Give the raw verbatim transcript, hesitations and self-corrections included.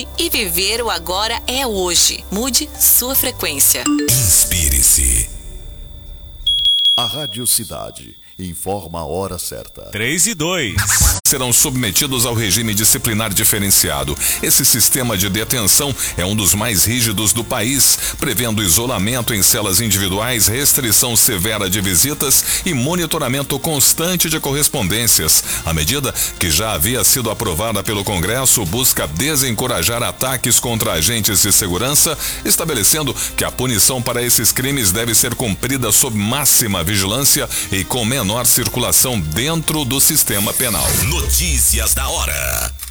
hoje e viver o agora é hoje. Mude sua frequência. Inspire-se. A Rádio Cidade informa a hora certa. três e dois. Serão submetidos ao regime disciplinar diferenciado. Esse sistema de detenção é um dos mais rígidos do país, prevendo isolamento em celas individuais, restrição severa de visitas e monitoramento constante de correspondências. A medida, que já havia sido aprovada pelo Congresso, busca desencorajar ataques contra agentes de segurança, estabelecendo que a punição para esses crimes deve ser cumprida sob máxima vigilância e com menor circulação dentro do sistema penal. Notícias da hora.